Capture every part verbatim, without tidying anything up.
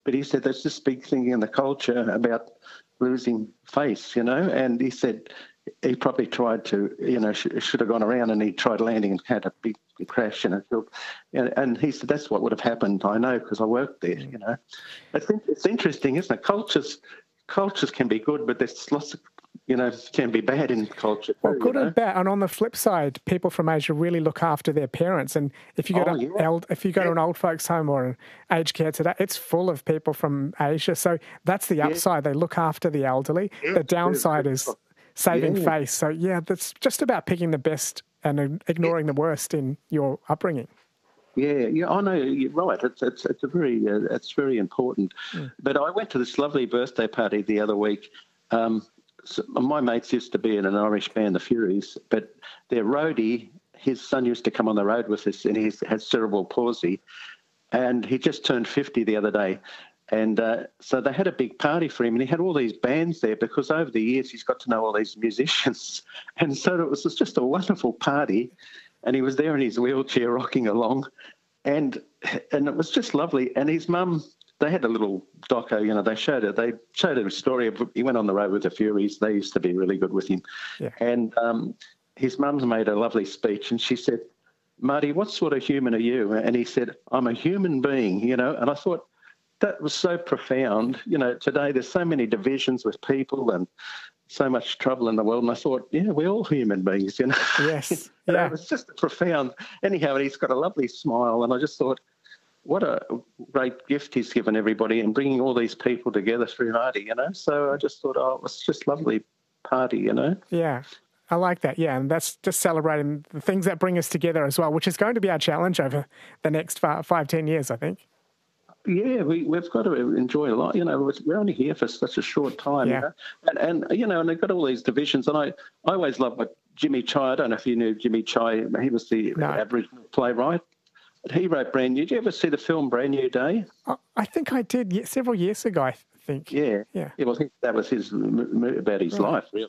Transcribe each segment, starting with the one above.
but he said there's this big thing in the culture about losing face, you know, and he said he probably tried to, you know, sh- should have gone around, and he tried landing and had a big crash and it killed. And, and he said that's what would have happened. I know because I worked there, you know. It's, it's interesting, isn't it? Cultures, cultures can be good, but there's lots of, you know, can be bad in culture too. Well, good you know? and bad. And on the flip side, people from Asia really look after their parents. And if you go Oh, to yeah. eld, if you go Yeah. to an old folks' home or an aged care today, it's full of people from Asia. So that's the upside. They look after the elderly. Yeah, The downside yeah. is saving Yeah. face. So yeah, that's just about picking the best and ignoring the worst in your upbringing. Yeah, yeah, I know you're right. It's it's it's a very uh, it's very important. Mm. But I went to this lovely birthday party the other week. Um, so my mates used to be in an Irish band, the Furies, but their roadie, his son used to come on the road with us, and he had cerebral palsy, and he just turned fifty the other day. And uh, so they had a big party for him, and he had all these bands there because over the years he's got to know all these musicians. And so it was just a wonderful party, and he was there in his wheelchair rocking along, and and it was just lovely. And his mum, they had a little doco, you know, they showed it. They showed a story of, he went on the road with the Furies. They used to be really good with him. Yeah. And um, his mum's made a lovely speech, and she said, Marty, what sort of human are you? And he said, I'm a human being, you know. And I thought, that was so profound. You know, today there's so many divisions with people and so much trouble in the world. And I thought, yeah, we're all human beings, you know. Yes. You know, Yeah. it was just profound. Anyhow, and he's got a lovely smile. And I just thought, what a great gift he's given everybody and bringing all these people together through Marty, you know. So I just thought, oh, it was just lovely party, you know. Yeah. I like that, yeah, and that's just celebrating the things that bring us together as well, which is going to be our challenge over the next five, five ten years, I think. Yeah, we, we've got to enjoy a lot. You know, we're only here for such a short time. Yeah. You know? and, and, you know, and they've got all these divisions. And I, I always loved what Jimmy Chai, I don't know if you knew Jimmy Chai, he was the No. Aboriginal playwright. He wrote Brand New. Did you ever see the film Brand New Day? I, I think I did yeah, several years ago, I think. Yeah. Yeah. Yeah, well, I think that was his, about his Right. life, really.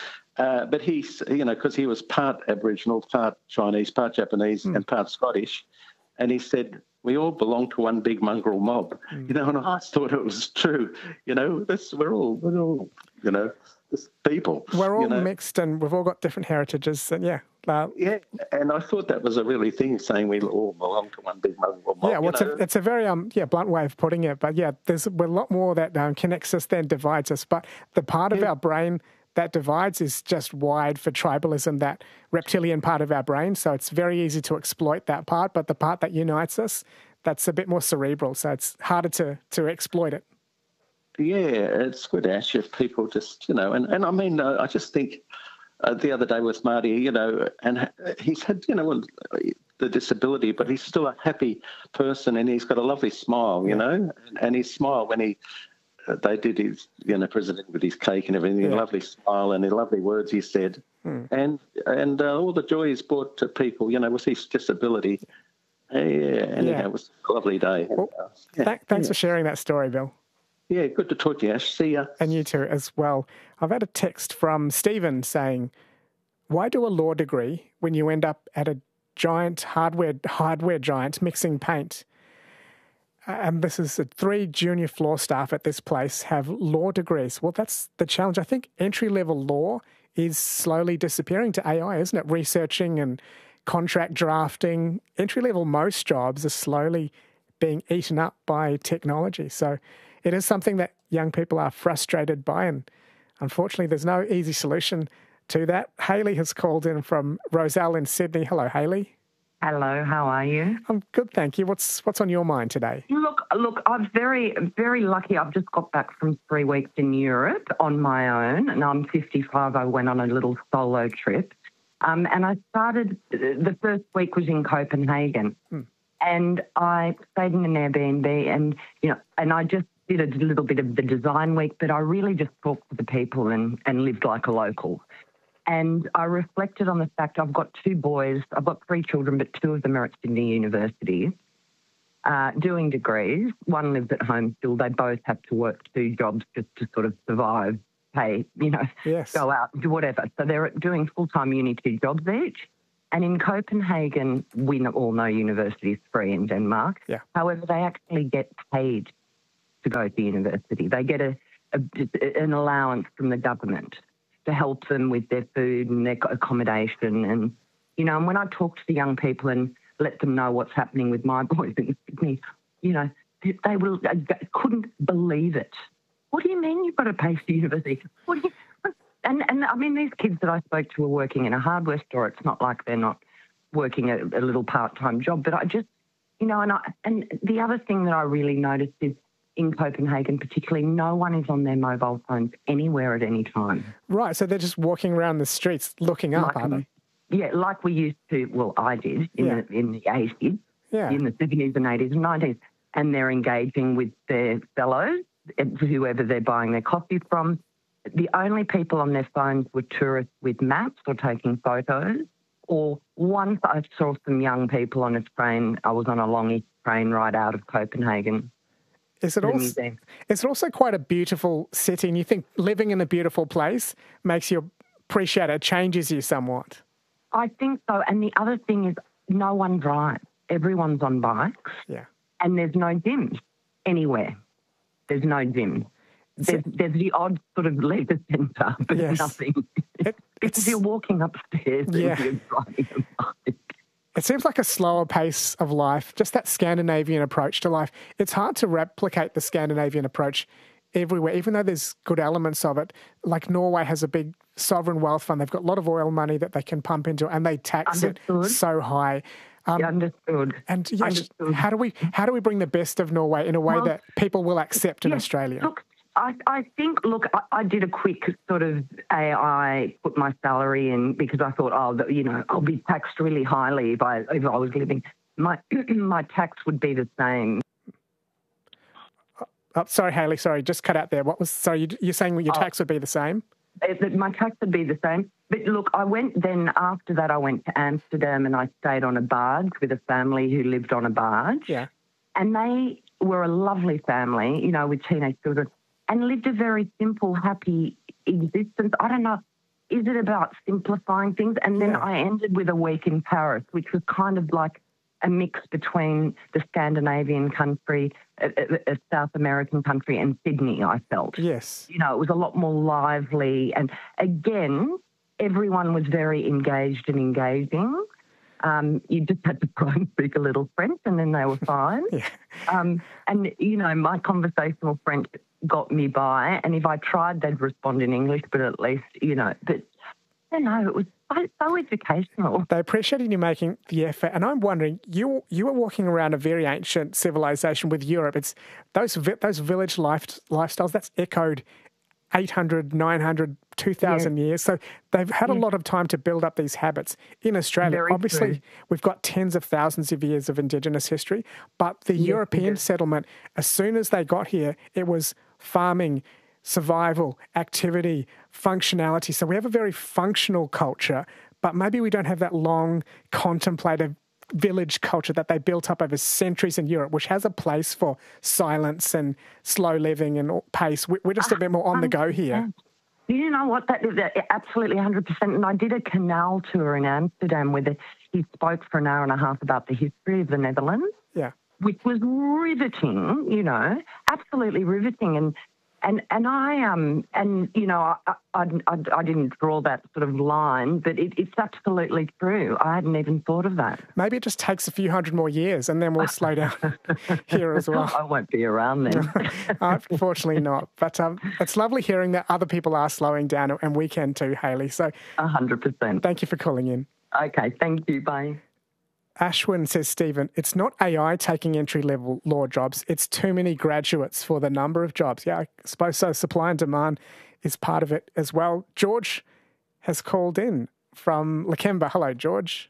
Uh, but he's, you know, because he was part Aboriginal, part Chinese, part Japanese, Mm. and part Scottish. And he said, we all belong to one big mongrel mob, Mm. you know, and I thought it was true. You know, that's, we're all, we're all, you know, just people. We're all you know? mixed and we've all got different heritages. And yeah, uh, Yeah, and I thought that was a really thing, saying we all belong to one big mongrel mob. yeah, well, it's you a, know? it's a very um yeah blunt way of putting it. But yeah, there's a lot more that um, connects us than divides us. But the part of Yeah. our brain that divides is just wired for tribalism, that reptilian part of our brain. So it's very easy to exploit that part. But the part that unites us, that's a bit more cerebral. So it's harder to, to exploit it. Yeah, it's good actually if people just, you know, and, and I mean, uh, I just think uh, the other day with Marty, you know, and he's had, you know, the disability, but he's still a happy person and he's got a lovely smile, you Yeah. know, and, and his smile when he, uh, they did his, you know, president with his cake and everything, Yeah. a lovely smile and the lovely words he said. Hmm. And and uh, all the joy he's brought to people, you know, with his disability. Yeah, and Yeah. it was a lovely day. Well, And, uh, yeah, Th- thanks yeah. for sharing that story, Bill. Yeah, good to talk to you, Ash. See ya. And you too as well. I've had a text from Stephen saying, why do a law degree when you end up at a giant hardware hardware giant mixing paint? Uh, And this is uh, three junior floor staff at this place have law degrees. Well, that's the challenge. I think entry-level law is slowly disappearing to A I, isn't it? Researching and contract drafting. Entry-level most jobs are slowly being eaten up by technology. So it is something that young people are frustrated by, and unfortunately there's no easy solution to that. Hayley has called in from Roselle in Sydney. Hello, Hayley. Hello, how are you? I'm good, thank you. What's what's on your mind today? Look, look, I'm very, very lucky. I've just got back from three weeks in Europe on my own, and I'm fifty-five. I went on a little solo trip, um, and I started. The first week was in Copenhagen, Hmm. and I stayed in an Airbnb, and you know, and I just did a little bit of the design week, but I really just talked to the people and and lived like a local. And I reflected on the fact I've got two boys. I've got three children, but two of them are at Sydney University uh, doing degrees. One lives at home still. They both have to work two jobs just to sort of survive, pay, you know, Yes. go out, do whatever. So they're doing full-time uni, two jobs each. And in Copenhagen, we all know university is free in Denmark. Yeah. However, they actually get paid to go to university. They get a, a an allowance from the government to help them with their food and their accommodation. And, you know, and when I talk to the young people and let them know what's happening with my boys in Sydney, you know, they will they couldn't believe it. What do you mean you've got to pay for university? What do you, and, and, I mean, these kids that I spoke to are working in a hardware store. It's not like they're not working a, a little part-time job. But I just, you know, and I, and the other thing that I really noticed is in Copenhagen particularly, no one is on their mobile phones anywhere at any time. Right, so they're just walking around the streets looking up, like, aren't they? Yeah, like we used to, well, I did in, Yeah. the, in the eighties, Yeah. in the seventies and eighties and nineties, and they're engaging with their fellows, whoever they're buying their coffee from. The only people on their phones were tourists with maps or taking photos, or once I saw some young people on a train. I was on a longish train ride out of Copenhagen. Is it, also, is it also quite a beautiful city? And you think living in a beautiful place makes you appreciate it, changes you somewhat? I think so. And the other thing is no one drives. Everyone's on bikes. Yeah. And there's no gyms anywhere. There's no gym. There's, there's the odd sort of leisure centre, but Yes. nothing. It, because it's, you're walking upstairs Yeah. and you're driving a bike. it seems like a slower pace of life, just that Scandinavian approach to life. It's hard to replicate the Scandinavian approach everywhere, even though there's good elements of it. Like Norway has a big sovereign wealth fund. They've got a lot of oil money that they can pump into, and they tax Understood. it so high. Um, Yeah, understood. And yeah, Understood. how do we how do we bring the best of Norway in a way Well, that people will accept in Yeah, Australia? Look, I, I think, look, I, I did a quick sort of A I, put my salary in because I thought, oh, the- you know, I'll be taxed really highly if I if I was living. My my tax would be the same. Oh, sorry, Hayley. Sorry, just cut out there. What was? Sorry, you, you're saying your Oh. tax would be the same? It- that my tax would be the same. But look, I went then after that, I went to Amsterdam and I stayed on a barge with a family who lived on a barge. Yeah. And they were a lovely family, you know, with teenage children, and lived a very simple, happy existence. I don't know, is it about simplifying things? And then Yeah. I ended with a week in Paris, which was kind of like a mix between the Scandinavian country, a, a, a South American country, and Sydney, I felt. Yes. You know, it was a lot more lively. And again, everyone was very engaged and engaging. Um, you just had to try and speak a little French and then they were fine. Yeah. Um, and, you know, my conversational French got me by. And if I tried, they'd respond in English, but at least, you know, but I don't know, it was so, so educational. They appreciated you making the effort, and I'm wondering, you you were walking around a very ancient civilization with Europe. It's those vi- those village life lifestyles that's echoed eight hundred, nine hundred, two thousand years. So they've had a lot of time to build up these habits. In Australia, Very obviously, true. we've got tens of thousands of years of Indigenous history, but the Yes, we European do. settlement, as soon as they got here, it was farming, survival, activity, functionality. So we have a very functional culture, but maybe we don't have that long, contemplative village culture that they built up over centuries in Europe, which has a place for silence and slow living and pace. We- We're just a bit more on the go here. You know what? That is absolutely one hundred percent. And I did a canal tour in Amsterdam where the, he spoke for an hour and a half about the history of the Netherlands, Yeah. which was riveting, you know, absolutely riveting. And and and I um and you know I I, I, I didn't draw that sort of line, but it, it's absolutely true. I hadn't even thought of that. Maybe it just takes a few hundred more years and then we'll slow down here as well. I won't be around then. Unfortunately not. But um, it's lovely hearing that other people are slowing down, and we can too, Hayley. So A hundred percent. thank you for calling in. Okay, thank you. Bye. Ashwin says, Stephen, it's not A I taking entry-level law jobs. It's too many graduates for the number of jobs. Yeah, I suppose so. Supply and demand is part of it as well. George has called in from Lakemba. Hello, George.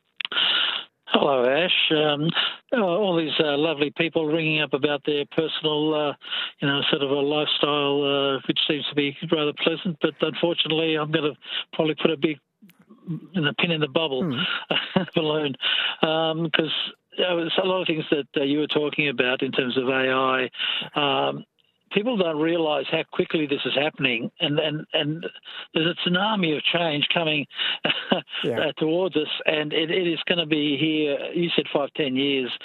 Hello, Ash. Um, uh, all these uh, lovely people ringing up about their personal, uh, you know, sort of a lifestyle, uh, which seems to be rather pleasant. But unfortunately, I'm going to probably put a big in the pin in the bubble Hmm. balloon, because there was a lot of things that uh, you were talking about in terms of A I. Um, people don't realise how quickly this is happening, and, and, and there's a tsunami of change coming Yeah. uh, towards us, and it, it is going to be here. You said five, ten years.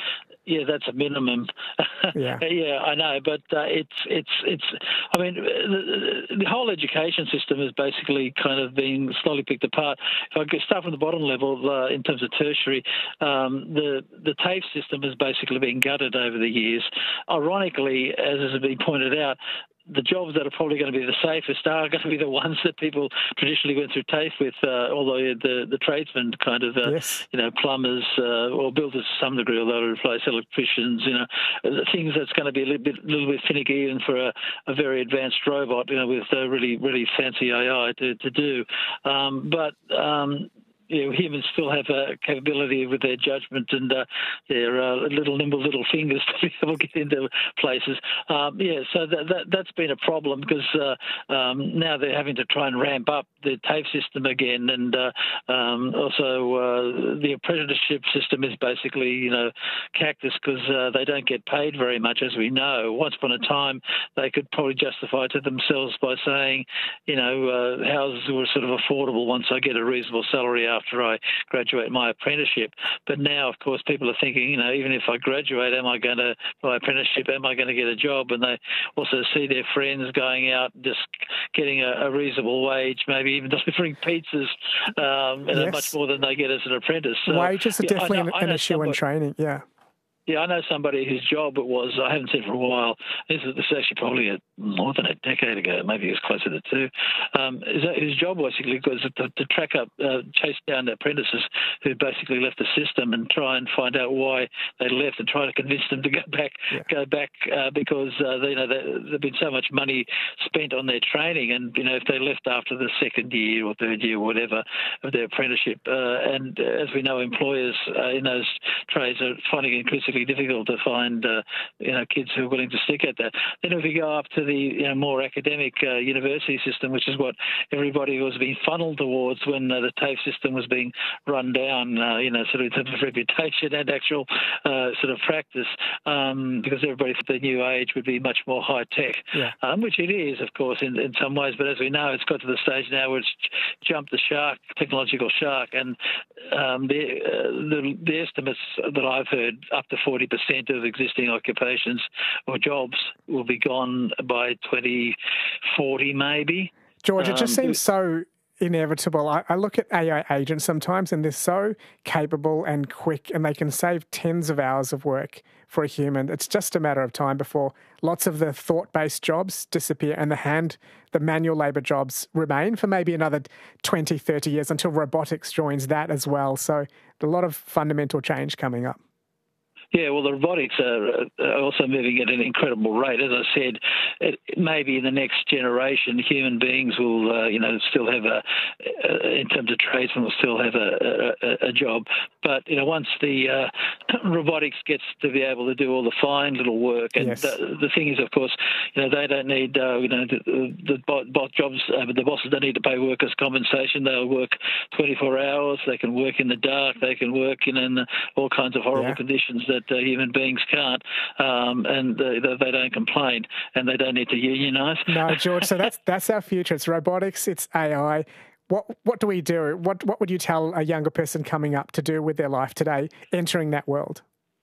Yeah, that's a minimum. Yeah, yeah, I know, but uh, it's it's it's. I mean, the, the whole education system is basically kind of being slowly picked apart. If I start from the bottom level, uh, in terms of tertiary, um, the the TAFE system has basically been gutted over the years. Ironically, as has been pointed out, the jobs that are probably going to be the safest are going to be the ones that people traditionally went through TAFE with, uh, although the the tradesmen kind of, uh, yes. you know, plumbers uh, or builders to some degree, although they replace electricians, you know, the things that's going to be a little bit, little bit finicky even for a, a very advanced robot, you know, with uh, really, really fancy A I to, to do. Um, but... Um, You know, humans still have a capability with their judgment and uh, their uh, little nimble little fingers to be able to get into places. Um, yeah, so that, that, that's been a problem because uh, um, now they're having to try and ramp up the TAFE system again, and uh, um, also uh, the apprenticeship system is basically, you know, cactus because uh, they don't get paid very much, as we know. Once upon a time, they could probably justify to themselves by saying, you know, uh, houses were sort of affordable once I get a reasonable salary out after I graduate my apprenticeship. But now, of course, people are thinking, you know, even if I graduate, am I going to, my apprenticeship, am I going to get a job? And they also see their friends going out, just getting a, a reasonable wage, maybe even delivering pizzas, um, and Yes. much more than they get as an apprentice. So, Wages are yeah, definitely I know, an, an I know issue in somebody, training, yeah. Yeah, I know somebody whose job it was, I haven't seen for a while, this is, this is actually probably a, more than a decade ago, maybe it was closer to two, um, his, his job basically was to, to track up, uh, chase down apprentices who basically left the system and try and find out why they left and try to convince them to go back, yeah. go back uh, because, uh, they, you know, there's been so much money spent on their training, and, you know, if they left after the second year or third year or whatever of their apprenticeship, uh, and as we know, employers uh, in those trades are finding it increasingly difficult to find, uh, you know, kids who are willing to stick at that. Then if we go up to the, you know, more academic uh, university system, which is what everybody was being funneled towards when uh, the TAFE system was being run down, uh, you know, sort of in terms of reputation and actual uh, sort of practice, um, because everybody thought the new age would be much more high tech, yeah. um, which it is, of course, in, in some ways. But as we know, it's got to the stage now where it's jumped the shark, technological shark, and um, the, uh, the the estimates that I've heard, up to forty percent of existing occupations or jobs will be gone by twenty forty, maybe. George, it just Um, seems so inevitable. I, I look at A I agents sometimes and they're so capable and quick and they can save tens of hours of work for a human. It's just a matter of time before lots of the thought-based jobs disappear and the hand, the manual labour jobs remain for maybe another twenty, thirty years until robotics joins that as well. So a lot of fundamental change coming up. Yeah, well, the robotics are, are also moving at an incredible rate. As I said, it, maybe in the next generation, human beings will, uh, you know, still have a, uh, in terms of tradesmen, will still have a, a, a job. But, you know, once the uh, robotics gets to be able to do all the fine little work, and yes. the, the thing is, of course, you know, they don't need, uh, you know, the, the bot jobs, uh, the bosses don't need to pay workers' compensation. They'll work twenty-four hours. They can work in the dark. They can work in, in all kinds of horrible yeah. conditions that Uh, human beings can't, um, and uh, they don't complain, and they don't need to unionise. No, George. So that's that's our future. It's robotics. It's A I. What what do we do? What what would you tell a younger person coming up to do with their life today, entering that world?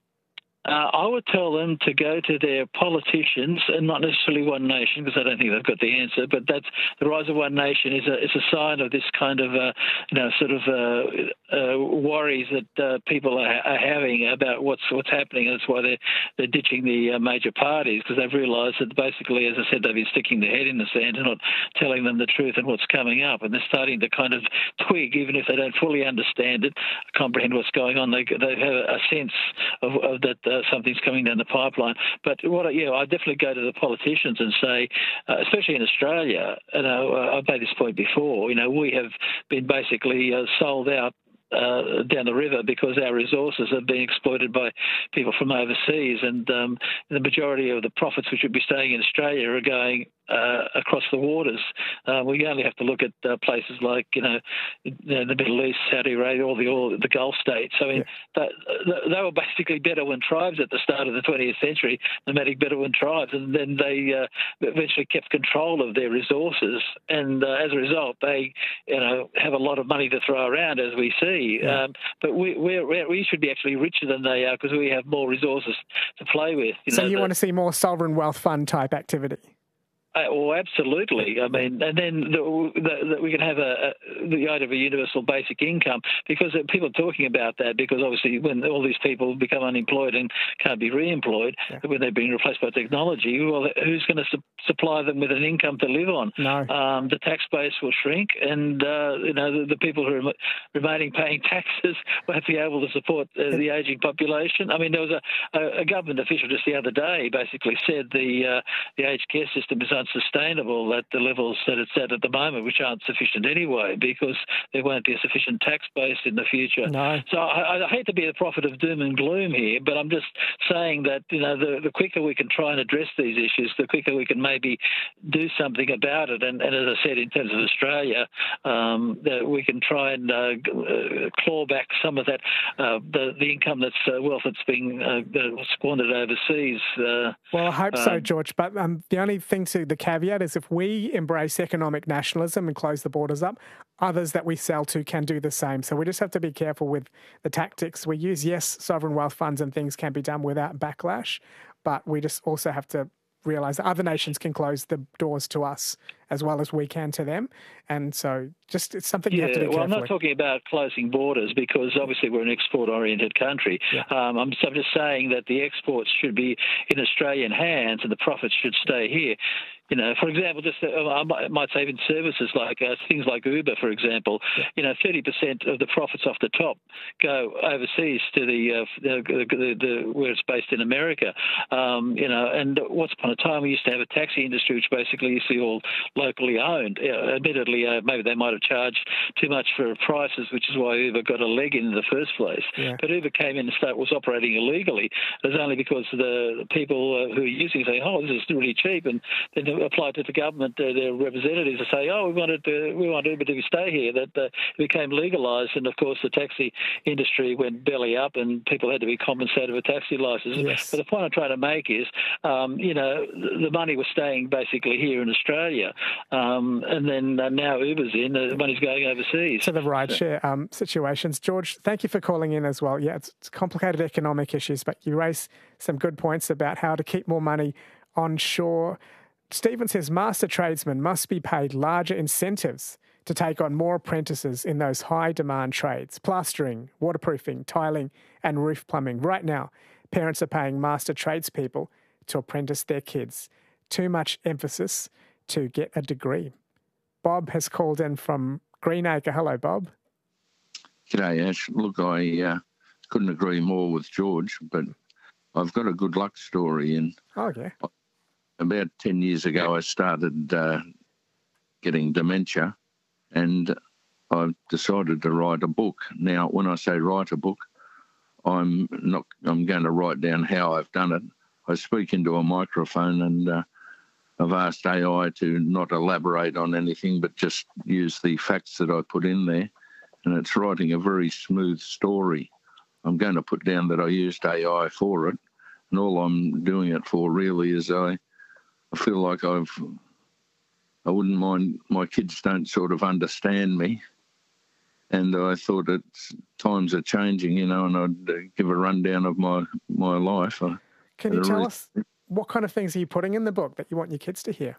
Uh, I would tell them to go to their politicians, and not necessarily One Nation, because I don't think they've got the answer. But that's the rise of One Nation is a is a sign of this kind of uh, you know sort of uh, uh, worries that uh, people are, are having about what's what's happening. And that's why they're they're ditching the uh, major parties, because they've realised that basically, as I said, they've been sticking their head in the sand and not telling them the truth and what's coming up. And they're starting to kind of twig, even if they don't fully understand it, comprehend what's going on. They they have a sense of, of that. Uh, something's coming down the pipeline. But what, yeah, I definitely go to the politicians and say, uh, especially in Australia, you know, uh, I've made this point before, you know, we have been basically uh, sold out Uh, down the river because our resources are being exploited by people from overseas, and um, the majority of the profits which would be staying in Australia are going uh, across the waters. Uh, we only have to look at uh, places like, you know, the Middle East, Saudi Arabia, all the all the Gulf states. I mean, yeah. that, they were basically Bedouin tribes at the start of the twentieth century, nomadic Bedouin tribes, and then they uh, eventually kept control of their resources, and uh, as a result, they, you know, have a lot of money to throw around, as we see. Yeah. Um, but we we're, we should be actually richer than they are because we have more resources to play with. You so know, you the, want to see more sovereign wealth fund type activity? Uh, well, absolutely. I mean, and then the, the, the, we can have a, a, the idea of a universal basic income, because people are talking about that, because obviously when all these people become unemployed and can't be re-employed, yeah. when they're being replaced by technology, well, who's going to su- supply them with an income to live on? No. Um, the tax base will shrink, and uh, you know the, the people who are remaining paying taxes won't be able to support uh, the ageing population. I mean, there was a, a, a government official just the other day basically said the uh, the aged care system is sustainable at the levels that it's at at the moment, which aren't sufficient anyway, because there won't be a sufficient tax base in the future. No. So I, I hate to be the prophet of doom and gloom here, but I'm just saying that, you know, the, the quicker we can try and address these issues, the quicker we can maybe do something about it. And, and as I said, in terms of Australia, um, that we can try and uh, claw back some of that, uh, the, the income that's uh, wealth that's being uh, squandered overseas. Uh, well, I hope so, um, George. But um, the only thing to the caveat is if we embrace economic nationalism and close the borders up, others that we sell to can do the same. So we just have to be careful with the tactics we use. Yes, sovereign wealth funds and things can be done without backlash, but we just also have to realise that other nations can close the doors to us as well as we can to them. And so just it's something yeah, you have to be well, careful I'm not with. talking about closing borders, because obviously we're an export-oriented country. Yeah. Um, I'm, I'm just saying that the exports should be in Australian hands and the profits should stay here. You know, for example, just uh, I might say even services like uh, things like Uber, for example. Yeah. You know, thirty percent of the profits off the top go overseas to the, uh, the, the, the where it's based in America. Um, you know, and once upon a time we used to have a taxi industry which basically used to be all locally owned. Uh, admittedly, uh, maybe they might have charged too much for prices, which is why Uber got a leg in the first place. Yeah. But Uber came in and started, was operating illegally. It was only because the people uh, who are using it saying, "Oh, this is really cheap," and then applied to the government, uh, their representatives, to say, "Oh, we wanted to, we want Uber to stay here." That uh, became legalised, and of course the taxi industry went belly up, and people had to be compensated for taxi licenses. Yes. But the point I'm trying to make is, um, you know, the money was staying basically here in Australia, um, and then uh, now Uber's in, uh, the money's going overseas. To the rideshare um, situations. George, thank you for calling in as well. Yeah, it's, it's complicated economic issues, but you raise some good points about how to keep more money onshore. Stephen says master tradesmen must be paid larger incentives to take on more apprentices in those high-demand trades: plastering, waterproofing, tiling and roof plumbing. Right now, parents are paying master tradespeople to apprentice their kids. Too much emphasis to get a degree. Bob has called in from Greenacre. Hello, Bob. G'day, Ash. Look, I uh, couldn't agree more with George, but I've got a good luck story. And oh, yeah. About ten years ago, I started uh, getting dementia, and I decided to write a book. Now, when I say write a book, I'm not. I'm going to write down how I've done it. I speak into a microphone, and uh, I've asked A I to not elaborate on anything, but just use the facts that I put in there, and it's writing a very smooth story. I'm going to put down that I used A I for it, and all I'm doing it for really is I. I feel like I've, I wouldn't mind, my kids don't sort of understand me. And I thought it's, times are changing, you know, and I'd uh, give a rundown of my, my life. I, Can you tell really, us what kind of things are you putting in the book that you want your kids to hear?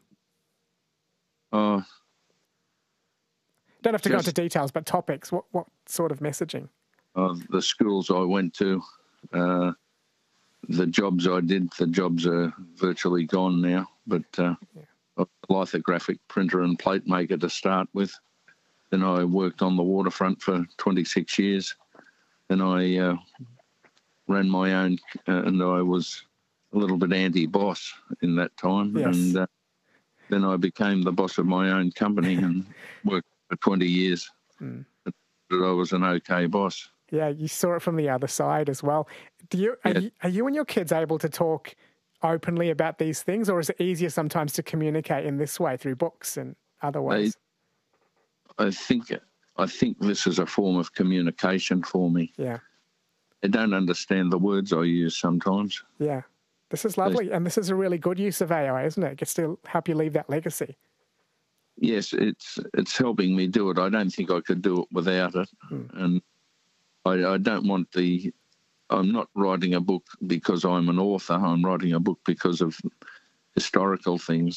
Uh, Don't have to just, go into details, but topics. What, what sort of messaging? Uh, the schools I went to, uh, the jobs I did, the jobs are virtually gone now, but uh, yeah. I was a lithographic printer and plate maker to start with. Then I worked on the waterfront for twenty-six years. Then I uh, ran my own, uh, and I was a little bit anti-boss in that time. Yes. And uh, then I became the boss of my own company and worked for twenty years. Mm. But I was an okay boss. Yeah, you saw it from the other side as well. Do you, are, yeah. you, are you and your kids able to talk openly about these things, or is it easier sometimes to communicate in this way through books and other ways? I, I think I think this is a form of communication for me. Yeah. I don't understand the words I use sometimes. Yeah. This is lovely, and this is a really good use of A I, isn't it? It gets to help you leave that legacy. Yes, it's it's helping me do it. I don't think I could do it without it. Mm. And I, I don't want the... I'm not writing a book because I'm an author. I'm writing a book because of historical things.